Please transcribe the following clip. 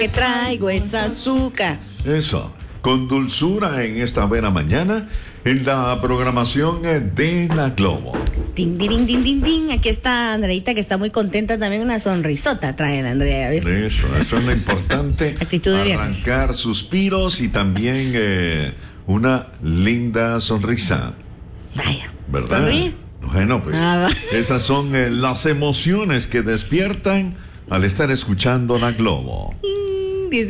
Que traigo es azúcar. Eso, con dulzura en esta buena mañana, en la programación de La Globo. Tin, din, din, din, din. Aquí está Andreita, que está muy contenta también. Una sonrisota trae la Andrea. Eso es lo importante. Actitud de viernes. Arrancar suspiros y también una linda sonrisa. Vaya. ¿Verdad? ¿Sonríe? Bueno, pues Nada. esas son las emociones que despiertan al estar escuchando La Globo.